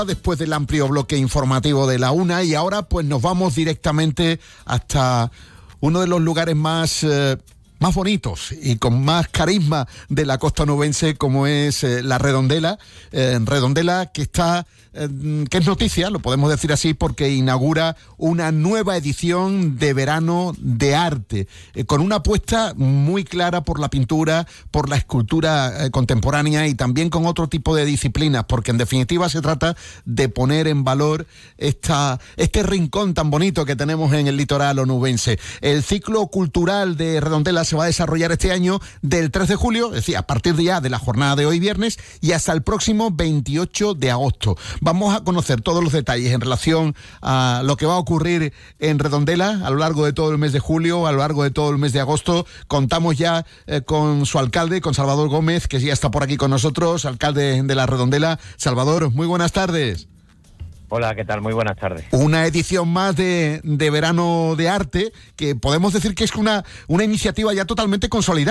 Después del amplio bloque informativo de la una, y ahora pues nos vamos directamente hasta uno de los lugares más bonitos y con más carisma de la costa onubense, como es la Redondela. Redondela que está, que es noticia, lo podemos decir así, porque inaugura una nueva edición de Verano de Arte, con una apuesta muy clara por la pintura, por la escultura contemporánea y también con otro tipo de disciplinas, porque en definitiva se trata de poner en valor este rincón tan bonito que tenemos en el litoral onubense. El ciclo cultural de Redondela se va a desarrollar este año del 3 de julio, es decir, a partir de ya de la jornada de hoy viernes y hasta el próximo 28 de agosto. Vamos a conocer todos los detalles en relación a lo que va a ocurrir en Redondela a lo largo de todo el mes de julio, a lo largo de todo el mes de agosto. Contamos ya con su alcalde, con Salvador Gómez, que ya está por aquí con nosotros, alcalde de la Redondela. Salvador, muy buenas tardes. Hola, ¿qué tal? Muy buenas tardes. Una edición más de Verano de Arte, que podemos decir que es una iniciativa ya totalmente consolidada.